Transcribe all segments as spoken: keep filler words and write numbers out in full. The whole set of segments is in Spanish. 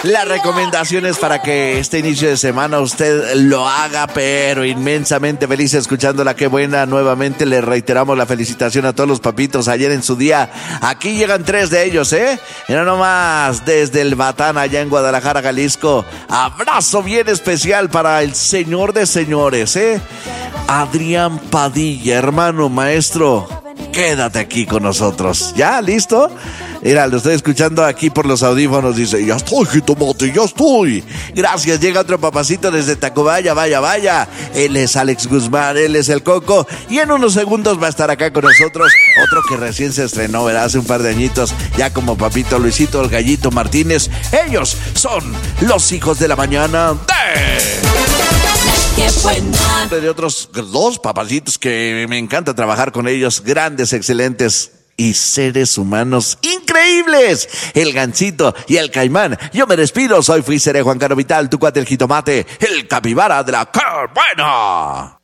Las recomendaciones para que este inicio de semana usted lo haga, pero inmensamente feliz escuchándola. Qué buena. Nuevamente le reiteramos la felicitación a todos los papitos ayer en su día. Aquí llegan tres de ellos, ¿eh? Mira nomás, desde el Batán, allá en Guadalajara, Jalisco. Abrazo bien especial para el señor de señores, ¿eh? Adrián Padilla, hermano maestro. Quédate aquí con nosotros. ¿Ya? ¿Listo? Mira, lo estoy escuchando aquí por los audífonos. Dice, ya estoy, jitomate, ya estoy. Gracias. Llega otro papacito desde Tacubaya, vaya, vaya. Él es Alex Guzmán, él es el Coco. Y en unos segundos va a estar acá con nosotros otro que recién se estrenó, ¿verdad? Hace un par de añitos, ya como papito Luisito, el Gallito Martínez. Ellos son los hijos de la mañana de... Qué buena. De otros dos papacitos que me encanta trabajar con ellos. Grandes, excelentes y seres humanos increíbles. El Gancito y el Caimán. Yo me despido. Soy fui seré Juan Carlos Vital, tu cuate el jitomate, el capibara de la Qué Buena.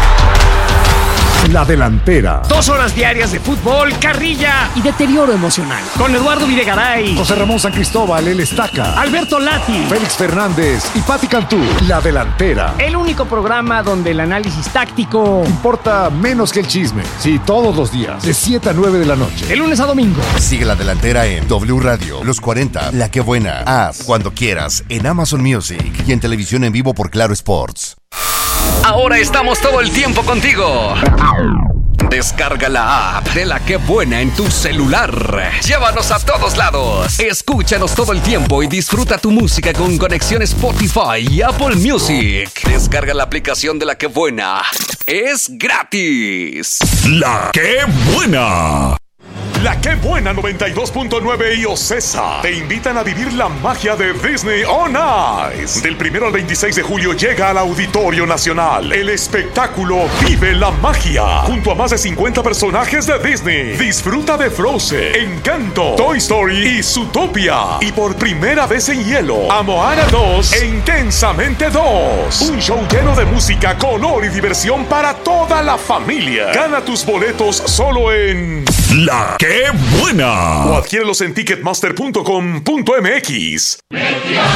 La Delantera. Dos horas diarias de fútbol, carrilla y deterioro emocional. Con Eduardo Videgaray, José Ramón San Cristóbal, el Estaca, Alberto Lati, Félix Fernández y Pati Cantú. La Delantera. El único programa donde el análisis táctico importa menos que el chisme. Sí, todos los días, de siete a nueve de la noche. De lunes a domingo. Sigue La Delantera en W Radio, Los cuarenta, La Qué Buena, Haz, cuando quieras, en Amazon Music y en televisión en vivo por Claro Sports. Ahora estamos todo el tiempo contigo. Descarga la app de La Qué Buena en tu celular. Llévanos a todos lados. Escúchanos todo el tiempo y disfruta tu música con conexión Spotify y Apple Music. Descarga la aplicación de La Qué Buena. Es gratis. La Qué Buena. La Qué Buena noventa y dos punto nueve y Ocesa te invitan a vivir la magia de Disney on Ice. Del primero al veintiséis de julio llega al Auditorio Nacional el espectáculo Vive la Magia, junto a más de cincuenta personajes de Disney. Disfruta de Frozen, Encanto, Toy Story y Zootopia. Y por primera vez en hielo, a Moana dos e Intensamente dos. Un show lleno de música, color y diversión para toda la familia. Gana tus boletos solo en La Qué Buena. O adquiérelos en ticketmaster punto com punto m x.